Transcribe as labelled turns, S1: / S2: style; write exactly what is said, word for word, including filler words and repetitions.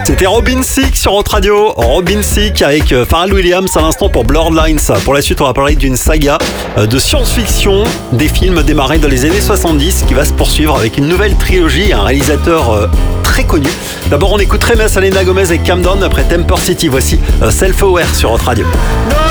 S1: C'était Robin Thicke sur Hot Radio. Robin Thicke avec Pharrell Williams à l'instant pour Bloodlines. Pour la suite, on va parler d'une saga de science-fiction, des films démarrés dans les années soixante-dix qui va se poursuivre avec une nouvelle trilogie, un réalisateur très connu. D'abord, on écoute très bien Selena Gomez et Camden après Temper City. Voici Self Aware sur Hot Radio.